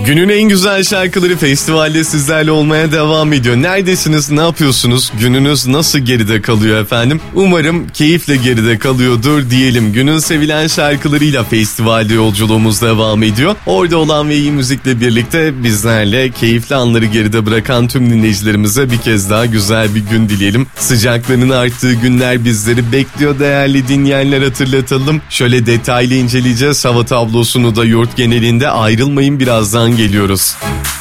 Günün en güzel şarkıları festivalde sizlerle olmaya devam ediyor. Neredesiniz, ne yapıyorsunuz? Gününüz nasıl geride kalıyor efendim? Umarım keyifle geride kalıyordur diyelim. Günün sevilen şarkılarıyla festivalde yolculuğumuz devam ediyor. Orada olan ve iyi müzikle birlikte bizlerle keyifli anları geride bırakan tüm dinleyicilerimize bir kez daha güzel bir gün dileyelim. Sıcaklığının arttığı günler bizleri bekliyor değerli dinleyenler, hatırlatalım. Şöyle detaylı inceleyeceğiz hava tablosunu da yurt genelinde. Ayrılmayın, birazdan geliyoruz.